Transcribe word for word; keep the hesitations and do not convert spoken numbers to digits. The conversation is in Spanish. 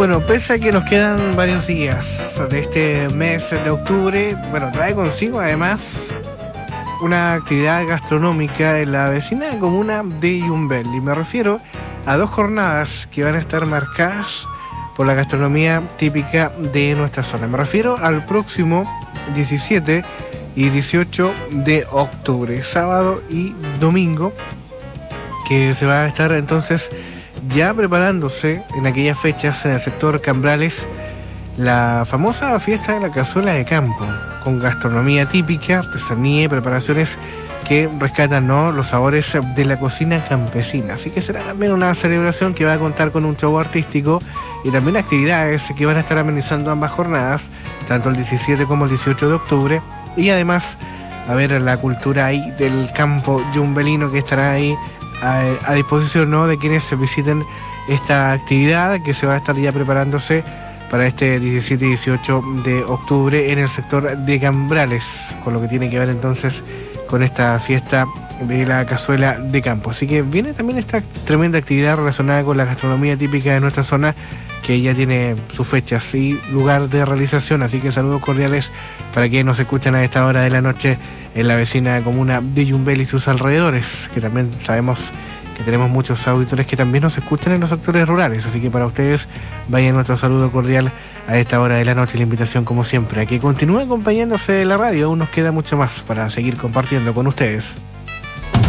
Bueno, pese a que nos quedan varios días de este mes de octubre, bueno, trae consigo además una actividad gastronómica en la vecina comuna de Yumbel. Y me refiero a dos jornadas que van a estar marcadas por la gastronomía típica de nuestra zona. Me refiero al próximo diecisiete y dieciocho de octubre, sábado y domingo, que se va a estar entonces ya preparándose en aquellas fechas en el sector Cambrales la famosa fiesta de la cazuela de campo, con gastronomía típica, artesanía y preparaciones que rescatan, ¿no?, los sabores de la cocina campesina. Así que será también una celebración que va a contar con un show artístico y también actividades que van a estar amenizando ambas jornadas, tanto el diecisiete como el dieciocho de octubre, y además a ver la cultura ahí del campo yumbelino que estará ahí a, a disposición, ¿no?, de quienes se visiten esta actividad que se va a estar ya preparándose para este diecisiete y dieciocho de octubre en el sector de Cambrales, con lo que tiene que ver entonces con esta fiesta de la cazuela de campo. Así que viene también esta tremenda actividad relacionada con la gastronomía típica de nuestra zona, que ya tiene sus fechas y lugar de realización. Así que saludos cordiales para quienes nos escuchan a esta hora de la noche en la vecina comuna de Yumbel y sus alrededores, que también sabemos que tenemos muchos auditores que también nos escuchan en los sectores rurales. Así que para ustedes vaya nuestro saludo cordial a esta hora de la noche. La invitación, como siempre, a que continúe acompañándose de la radio. Aún nos queda mucho más para seguir compartiendo con ustedes.